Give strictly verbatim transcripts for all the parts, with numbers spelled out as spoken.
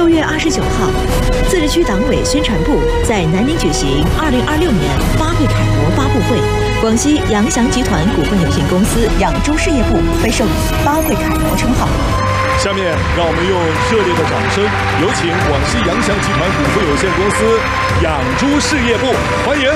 六月二十九号，自治区党委宣传部在南宁举行二零二六年八会楷模发布会。广西扬翔集团股份有限公司养猪事业部被授予八会楷模称号。 下面让我们用热烈的掌声，有请广西扬翔集团股份有限公司养猪事业部，欢迎。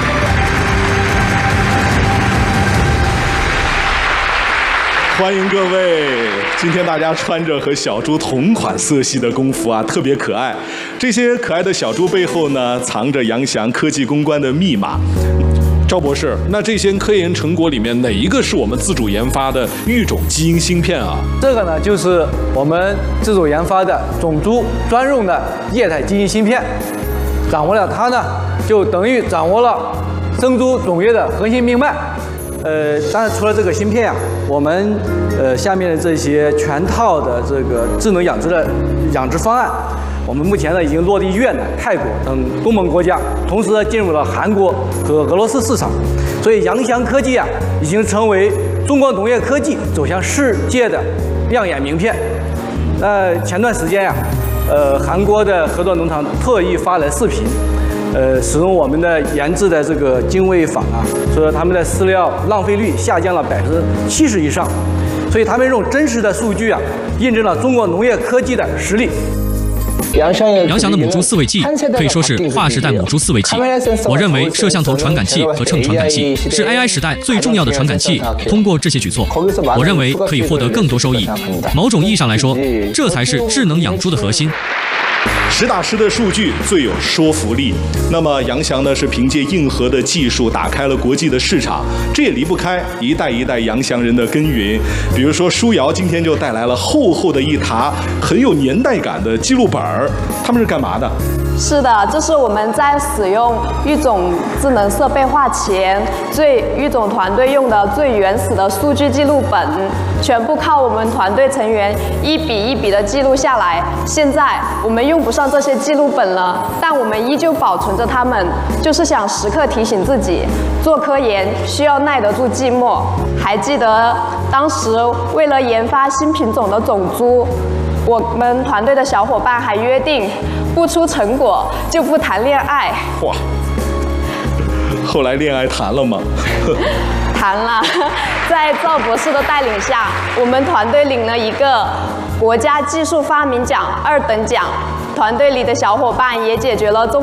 欢迎各位！今天大家穿着和小猪同款色系的工服啊，特别可爱。这些可爱的小猪背后呢，藏着扬翔科技攻关的密码。 赵博士，那这些科研成果里面哪一个是我们自主研发的育种基因芯片啊？ 这个呢，就是我们自主研发的种猪专用的液态基因芯片。掌握了它呢，就等于掌握了生猪种业的核心命脉。 呃，当然，除了这个芯片啊，我们呃下面的这些全套的这个智能养殖的养殖方案，我们目前呢已经落地越南、泰国等东盟国家，同时呢进入了韩国和俄罗斯市场。所以，扬翔科技啊，已经成为中国农业科技走向世界的亮眼名片。那前段时间呀、啊，呃，韩国的合作农场特意发来视频。 呃，使用我们的研制的这个精卫坊啊，说他们的饲料浪费率下降了百分之七十以上，所以他们这种真实的数据啊，印证了中国农业科技的实力。 扬翔的母猪饲喂器可以说是划时代母猪饲喂器。我认为摄像头传感器和秤传感器是 A I 时代最重要的传感器。通过这些举措，我认为可以获得更多收益。某种意义上来说，这才是智能养猪的核心。 实打实的数据最有说服力。那么扬翔呢是凭借硬核的技术打开了国际的市场，这也离不开一代一代扬翔人的耕耘。比如说舒瑶今天就带来了厚厚的一沓很有年代感的记录本儿，他们是干嘛的？ 是的，这是我们在使用育种智能设备化前，最育种团队用的最原始的数据记录本，全部靠我们团队成员一笔一笔的记录下来。现在我们用不上这些记录本了，但我们依旧保存着它们，就是想时刻提醒自己，做科研需要耐得住寂寞。还记得当时为了研发新品种的种猪，我们团队的小伙伴还约定。 不出成果就不谈恋爱。 哇！后来恋爱谈了吗？ 谈了，在赵博士的带领下，我们团队领了一个国家技术发明奖二等奖。团队里的小伙伴也解决了中。